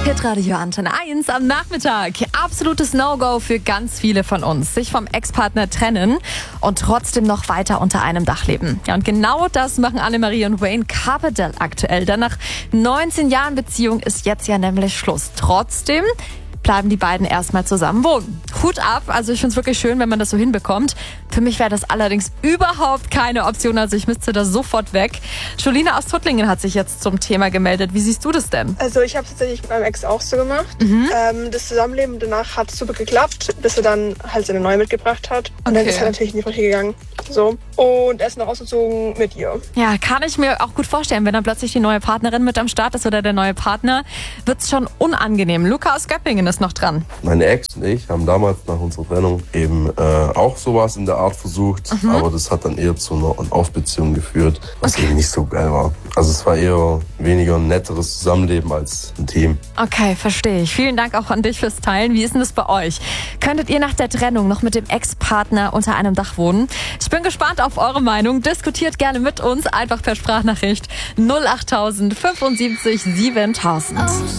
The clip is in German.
Hitradio Antenne 1 am Nachmittag. Absolutes No-Go für ganz viele von uns. Sich vom Ex-Partner trennen und trotzdem noch weiter unter einem Dach leben. Ja, und genau das machen Annemarie und Wayne Carpendale aktuell. Denn nach 19 Jahren Beziehung ist jetzt ja nämlich Schluss. Trotzdem bleiben die beiden erstmal zusammen wohnen. Hut ab, also ich finde es wirklich schön, wenn man das so hinbekommt. Für mich wäre das allerdings überhaupt keine Option, also ich müsste da sofort weg. Jolina aus Tuttlingen hat sich jetzt zum Thema gemeldet. Wie siehst du das denn? Also ich habe es tatsächlich mit meinem Ex auch so gemacht. Das Zusammenleben danach hat super geklappt, bis er dann halt seine neue mitgebracht hat. Und dann ist er natürlich in die Brüche gegangen. So. Und er ist noch ausgezogen mit ihr. Ja, kann ich mir auch gut vorstellen, wenn dann plötzlich die neue Partnerin mit am Start ist oder der neue Partner, wird's schon unangenehm. Luca aus Göppingen ist noch dran. Meine Ex und ich haben damals nach unserer Trennung eben auch sowas in der Art versucht, aber das hat dann eher zu einer On-Off-Beziehung geführt, was eben nicht so geil war. Also es war eher weniger ein netteres Zusammenleben als ein Team. Okay, verstehe ich. Vielen Dank auch an dich fürs Teilen. Wie ist denn das bei euch? Könntet ihr nach der Trennung noch mit dem Ex-Partner unter einem Dach wohnen? Ich bin gespannt auf eure Meinung. Diskutiert gerne mit uns, einfach per Sprachnachricht 08000 75 7000.